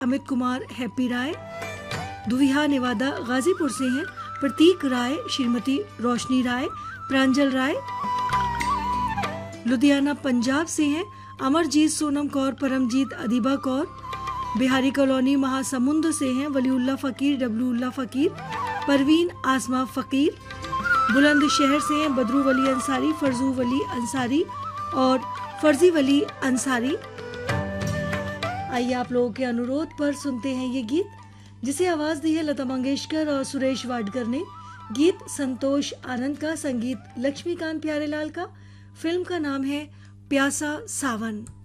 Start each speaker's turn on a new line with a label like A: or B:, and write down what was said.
A: Amit Kumar happy राय। दुविहा नेवादा गाजीपुर से हैं प्रतीक राय, श्रीमती रोशनी राय, प्रांजल राय। लुधियाना पंजाब से हैं अमरजीत सोनम कौर, परमजीत अदीबा कौर। बिहारी कॉलोनी महासमुंद से हैं वलीउल्लाह फकीर, डब्लूउल्लाह फकीर, परवीन आसमा फकीर। बुलंदशहर से हैं बदरू वली अंसारी, फरजू वली अंसारी और फर्जी वली अंसारी। आइए आप लोगों के अनुरोध पर सुनते हैं ये गीत, जिसे आवाज दी है लता मंगेशकर और सुरेश वाडकर ने। गीत संतोष आनंद का, संगीत लक्ष्मीकांत प्यारेलाल का। फिल्म का नाम है प्यासा सावन।